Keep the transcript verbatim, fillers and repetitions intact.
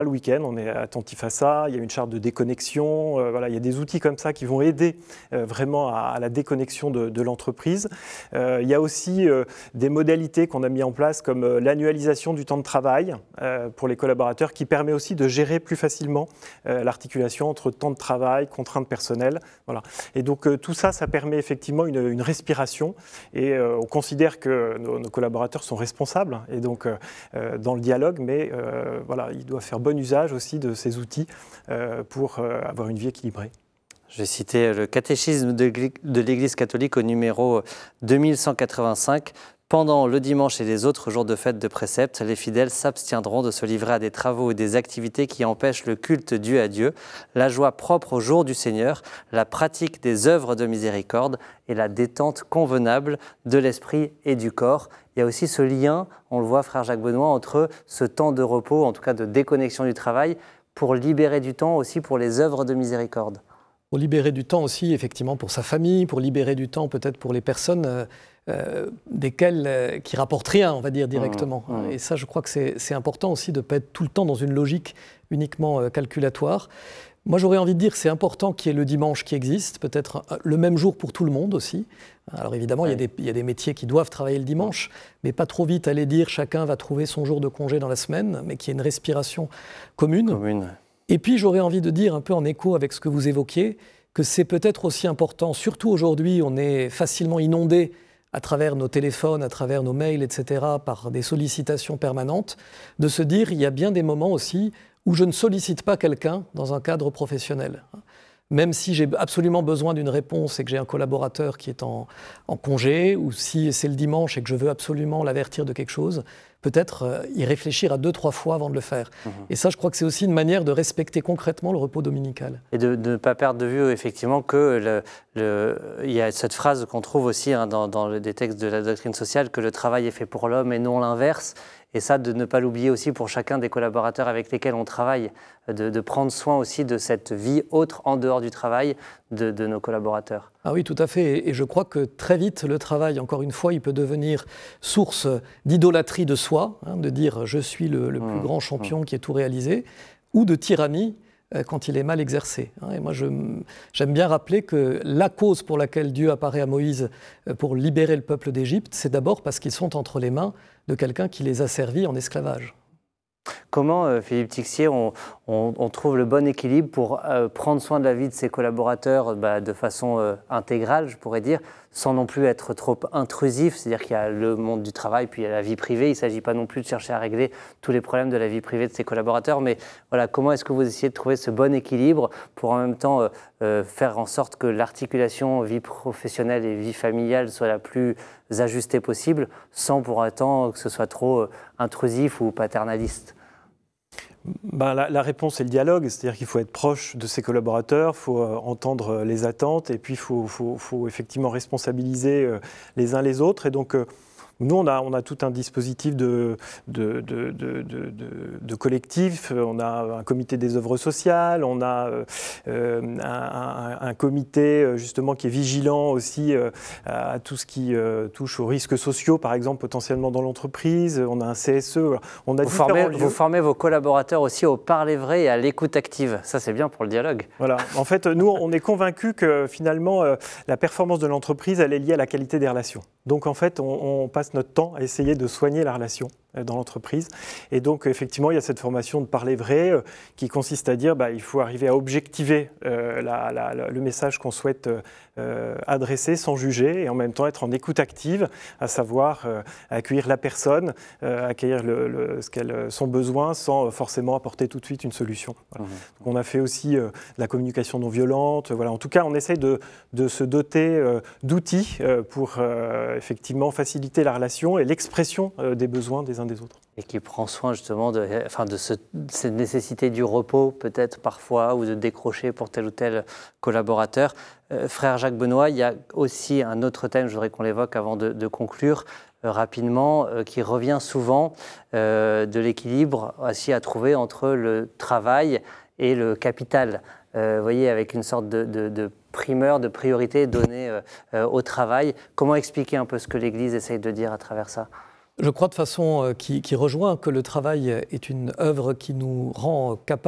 Le week-end, on est attentif à ça, il y a une charte de déconnexion, euh, voilà, il y a des outils comme ça qui vont aider euh, vraiment à, à la déconnexion de, de l'entreprise. Euh, il y a aussi euh, des modalités qu'on a mis en place comme euh, l'annualisation du temps de travail euh, pour les collaborateurs qui permet aussi de gérer plus facilement euh, l'articulation entre temps de travail, contraintes personnelles. Voilà. Et donc euh, tout ça, ça permet effectivement une, une respiration et euh, on considère que nos, nos collaborateurs sont responsables et donc euh, dans le dialogue, mais euh, voilà, ils doivent faire bon usage aussi de ces outils euh, pour euh, avoir une vie équilibrée. Je vais citer le catéchisme de l'Église catholique au numéro deux mille cent quatre-vingt-cinq. Pendant le dimanche et les autres jours de fête de précepte, les fidèles s'abstiendront de se livrer à des travaux ou des activités qui empêchent le culte dû à Dieu, la joie propre au jour du Seigneur, la pratique des œuvres de miséricorde et la détente convenable de l'esprit et du corps. Il y a aussi ce lien, on le voit, frère Jacques Benoît, entre ce temps de repos, en tout cas de déconnexion du travail, pour libérer du temps aussi pour les œuvres de miséricorde. Pour libérer du temps aussi, effectivement, pour sa famille, pour libérer du temps peut-être pour les personnes euh, euh, desquelles, euh, qui rapportent rien, on va dire, directement. Mmh, mmh. Et ça, je crois que c'est, c'est important aussi de ne pas être tout le temps dans une logique uniquement euh, calculatoire. Moi, j'aurais envie de dire que c'est important qu'il y ait le dimanche qui existe, peut-être le même jour pour tout le monde aussi. Alors évidemment, ouais. il, y a des, il y a des métiers qui doivent travailler le dimanche, mais pas trop vite aller dire chacun va trouver son jour de congé dans la semaine, mais qu'il y ait une respiration commune. commune. Et puis, j'aurais envie de dire, un peu en écho avec ce que vous évoquiez, que c'est peut-être aussi important, surtout aujourd'hui, on est facilement inondé à travers nos téléphones, à travers nos mails, et cetera, par des sollicitations permanentes, de se dire, il y a bien des moments aussi où je ne sollicite pas quelqu'un dans un cadre professionnel. Même si j'ai absolument besoin d'une réponse et que j'ai un collaborateur qui est en, en congé, ou si c'est le dimanche et que je veux absolument l'avertir de quelque chose, peut-être euh, y réfléchir à deux, trois fois avant de le faire. Mmh. Et ça, je crois que c'est aussi une manière de respecter concrètement le repos dominical. Et de, de ne pas perdre de vue, effectivement, que le, le, il y a cette phrase qu'on trouve aussi hein, dans, dans des textes de la doctrine sociale, que le travail est fait pour l'homme et non l'inverse. Et ça, de ne pas l'oublier aussi pour chacun des collaborateurs avec lesquels on travaille, de, de prendre soin aussi de cette vie autre en dehors du travail de, de nos collaborateurs. Ah oui, tout à fait. Et je crois que très vite, le travail, encore une fois, il peut devenir source d'idolâtrie de soi, hein, de dire « je suis le, le plus mmh, grand champion mmh. qui ait tout réalisé », ou de tyrannie euh, quand il est mal exercé. Hein. Et moi, je, j'aime bien rappeler que la cause pour laquelle Dieu apparaît à Moïse euh, pour libérer le peuple d'Égypte, c'est d'abord parce qu'ils sont entre les mains de quelqu'un qui les a servis en esclavage. Comment, euh, Philippe Tixier, on, on, on trouve le bon équilibre pour euh, prendre soin de la vie de ses collaborateurs bah, de façon euh, intégrale, je pourrais dire, sans non plus être trop intrusif, c'est-à-dire qu'il y a le monde du travail, puis il y a la vie privée. Il ne s'agit pas non plus de chercher à régler tous les problèmes de la vie privée de ses collaborateurs, mais voilà, comment est-ce que vous essayez de trouver ce bon équilibre pour en même temps euh, euh, faire en sorte que l'articulation vie professionnelle et vie familiale soit la plus ajustée possible, sans pour autant que ce soit trop euh, intrusif ou paternaliste? Ben, la, la réponse est le dialogue, c'est-à-dire qu'il faut être proche de ses collaborateurs, il faut euh, entendre les attentes et puis il faut, faut, faut effectivement responsabiliser euh, les uns les autres. Et donc, euh, nous, on a, on a tout un dispositif de, de, de, de, de, de collectif. On a un comité des œuvres sociales, on a euh, un, un, un comité justement qui est vigilant aussi euh, à tout ce qui euh, touche aux risques sociaux, par exemple, potentiellement dans l'entreprise. On a un C S E. On a vous, formez, vous formez vos collaborateurs aussi au parler vrai et à l'écoute active. Ça, c'est bien pour le dialogue. Voilà. En fait, nous, on est convaincus que finalement, euh, la performance de l'entreprise, elle est liée à la qualité des relations. Donc, en fait, on, on passe notre temps à essayer de soigner la relation dans l'entreprise. Et donc, effectivement, il y a cette formation de parler vrai euh, qui consiste à dire bah, il faut arriver à objectiver euh, la, la, la, le message qu'on souhaite euh, adresser sans juger et en même temps être en écoute active, à savoir euh, accueillir la personne, euh, accueillir le, le, ce qu'elle, son besoin sans forcément apporter tout de suite une solution. Voilà. Mmh. Donc, on a fait aussi euh, de la communication non violente. Voilà. En tout cas, on essaye de, de se doter euh, d'outils euh, pour euh, effectivement faciliter la relation et l'expression euh, des besoins des uns des autres. Et qui prend soin justement de, enfin de ce, cette nécessité du repos peut-être parfois ou de décrocher pour tel ou tel collaborateur. Euh, frère Jacques Benoît, il y a aussi un autre thème, je voudrais qu'on l'évoque avant de, de conclure euh, rapidement, euh, qui revient souvent euh, de l'équilibre aussi à trouver entre le travail et le capital. Euh, vous voyez, avec une sorte de, de, de primeur, de priorité donnée euh, euh, au travail. Comment expliquer un peu ce que l'Église essaye de dire à travers ça ? Je crois de façon qui, qui rejoint que le travail est une œuvre qui nous rend capable